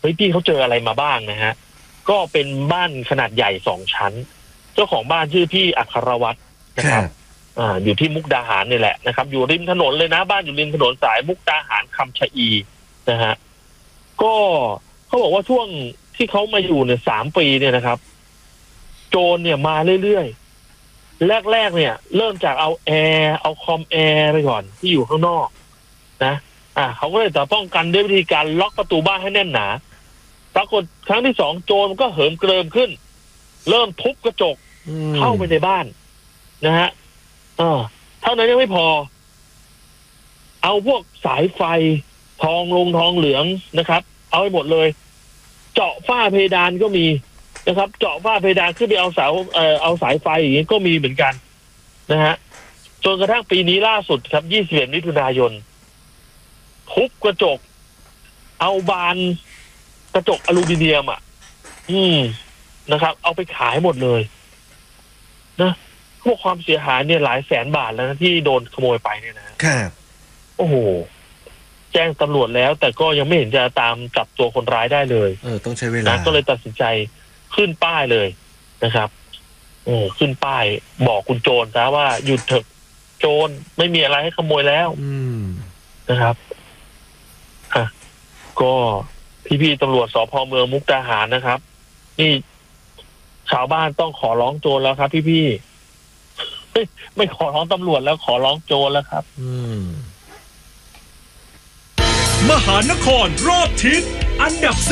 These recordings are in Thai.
พี่เขาเจออะไรมาบ้างนะฮะก็เป็นบ้านขนาดใหญ่2 ชั้นเจ้าของบ้านชื่อพี่อัครวัตรนะครับอยู่ที่มุกดาหารนี่แหละนะครับอยู่ริมถนนเลยนะบ้านอยู่ริมถนนสายมุกดาหารคำชะอีนะฮะก็เขาบอกว่าช่วงที่เขามาอยู่เนี่ย3 ปีเนี่ยนะครับโจรเนี่ยมาเรื่อยๆแรกๆเนี่ยเริ่มจากเอาคอมแอร์ไปก่อนที่อยู่ข้างนอกนะเขาก็เลยจะป้องกันด้วยวิธีการล็อกประตูบ้านให้แน่นหนาปรากฏครั้งที่2โจรมันก็เหิมเกริมขึ้นเริ่มทุบกระจกเข้าไปในบ้านนะฮะเท่านั้นยังไม่พอเอาพวกสายไฟทองเหลืองนะครับเอาไปหมดเลยเจาะฝ้าเพดานก็มีนะครับเจาะฝ้าเพดานขึ้นไปเอาเอาสายไฟอย่างนี้ก็มีเหมือนกันนะฮะจนกระทั่งปีนี้ล่าสุดครับ21 มิถุนายนทุบกระจกเอาบานกระจกอลูมิเนียมนะครับเอาไปขายหมดเลยนะพวกความเสียหายเนี่ยหลายแสนบาทแล้วนะที่โดนขโมยไปเนี่ยนะครับโอ้โหแจ้งตำรวจแล้วแต่ก็ยังไม่เห็นจะตามจับตัวคนร้ายได้เลยต้องใช้เวลาก็เลยตัดสินใจขึ้นป้ายเลยนะครับขึ้นป้ายบอกคุณโจรซะว่าหยุดเถอะโจรไม่มีอะไรให้ขโมยแล้วนะครับก็พี่ๆตำรวจสภ.เมืองมุกดาหารนะครับนี่ชาวบ้านต้องขอร้องโจรแล้วครับพี่ๆไม่ขอร้องตำรวจแล้วขอร้องโจรแล้วครับมหานครรอบทิศอันดับ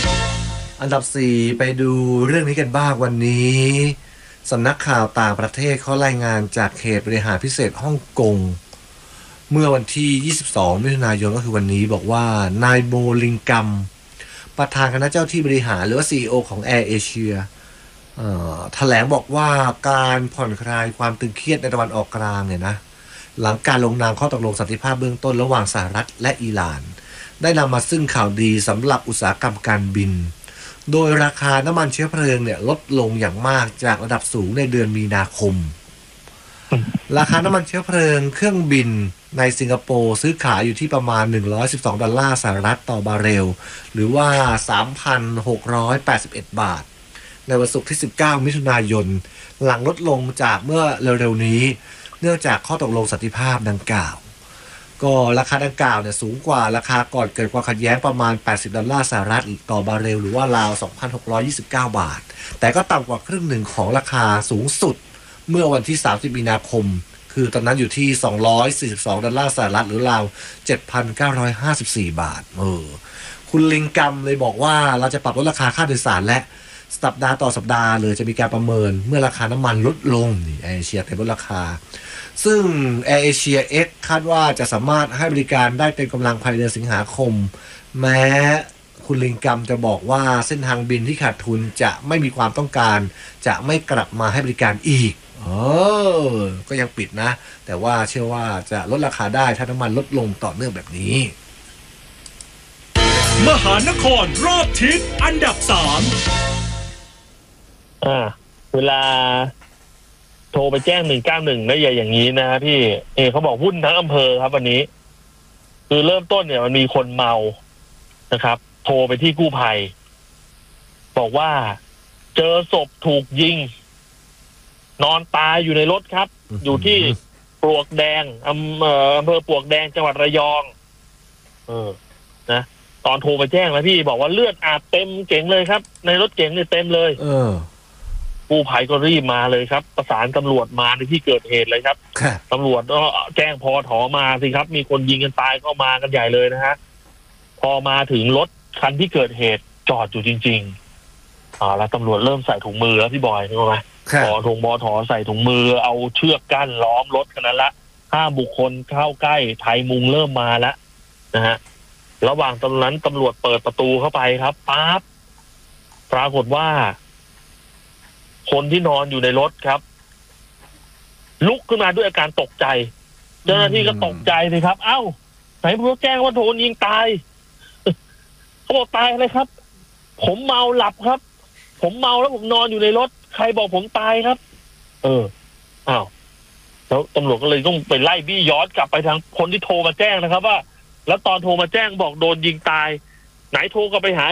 4 ไปดูเรื่องนี้กันบ้างวันนี้สำนักข่าวต่างประเทศเขารายงานจากเขตบริหารพิเศษฮ่องกงเมื่อวันที่22 มิถุนายนก็คือวันนี้บอกว่านายโบลิงกัมประธานคณะเจ้าที่บริหารหรือว่า CEO ของ Air Asia แถลงบอกว่าการผ่อนคลายความตึงเครียดในตะวันออกกลางเนี่ยนะหลังการลงนามข้อตกลงสันติภาพเบื้องต้นระหว่างสหรัฐและอิหร่านได้นำมาซึ่งข่าวดีสำหรับอุตสาหกรรมการบินโดยราคาน้ำมันเชื้อเพลิงเนี่ยลดลงอย่างมากจากระดับสูงในเดือนมีนาคมราคาน้ำมันเชื้อเพลิงเครื่องบินในสิงคโปร์ซื้อขายอยู่ที่ประมาณ$112สหรัฐต่อบาร์เรลหรือว่า 3,681 บาทในวันศุกร์ที่19 มิถุนายนหลังลดลงจากเมื่อเร็วๆนี้เนื่องจากข้อตกลงสันติภาพดังกล่าวก็ราคาดังกล่าวเนี่ยสูงกว่าราคาก่อนเกิดความขัดแย้งประมาณ$80สหรัฐต่อบาร์เรลหรือว่าราว 2,629 บาทแต่ก็ต่ำกว่าครึ่งหนึ่งของราคาสูงสุดเมื่อวันที่30 มีนาคมคือตอนนั้นอยู่ที่$242สหรัฐหรือราว 7,954 บาทคุณลิงกัมเลยบอกว่าเราจะปรับลดราคาค่าโดยสารและสัปดาห์ต่อสัปดาห์เลยจะมีการประเมินเมื่อราคาน้ำมันลดลงนี่แอร์เอเชียเต็มลดราคาซึ่ง Air Asia X คาดว่าจะสามารถให้บริการได้เต็มกำลังภายในเดือนสิงหาคมแม้คุณลิงกัมจะบอกว่าเส้นทางบินที่ขาดทุนจะไม่มีความต้องการจะไม่กลับมาให้บริการอีกก็ยังปิดนะแต่ว่าเชื่อว่าจะลดราคาได้ถ้าน้ำมันลดลงต่อเนื่องแบบนี้มหานครรอบทิศอันดับ 3เวลาโทรไปแจ้ง191ได้อย่างนี้นะพี่เขาบอกวุ่นทั้งอำเภอครับวันนี้คือเริ่มต้นเนี่ยมันมีคนเมานะครับโทรไปที่กู้ภัยบอกว่าเจอศพถูกยิงนอนตายอยู่ในรถครับอยู่ที่ปลวกแดงอำเภอปลวกแดงจังหวัดระยองนะตอนโทรไปแจ้งแล้วพี่บอกว่าเลือดอาบเต็มเก๋งเลยครับในรถเก๋งเนี่ยเต็มเลยกู้ภัยก็รีบมาเลยครับประสานตำรวจมาในที่เกิดเหตุเลยครับตำรวจก็แจ้งพถ.มาสิครับมีคนยิงกันตายก็มากันใหญ่เลยนะฮะพอมาถึงรถคันที่เกิดเหตุจอดอยู่จริงๆแล้วตำรวจเริ่มใส่ถุงมือแล้วพี่บอยนึกออกไหมมถ.ใส่ถุงมือเอาเชือกกั้นล้อมรถกันนั้นละห้ามบุคคลเข้าใกล้ไทยมุงเริ่มมาแล้วนะฮะระหว่างตอนนั้นตำรวจเปิดประตูเข้าไปครับปั๊บปรากฏว่าคนที่นอนอยู่ในรถครับลุกขึ้นมาด้วยอาการตกใจเจ้าหน้าที่ก็ตกใจเลยครับเอ้าไหนผู้แจ้งว่าโดนยิงตายเขาบอกตายอะไรครับผมเมาหลับครับผมเมาแล้วผมนอนอยู่ในรถใครบอกผมตายครับอ้าวแล้วตำรวจก็เลยต้องไปไล่บี้ย้อนกลับไปทางคนที่โทรมาแจ้งนะครับว่าแล้วตอนโทรมาแจ้งบอกโดนยิงตายไหนโทรกลับไปหา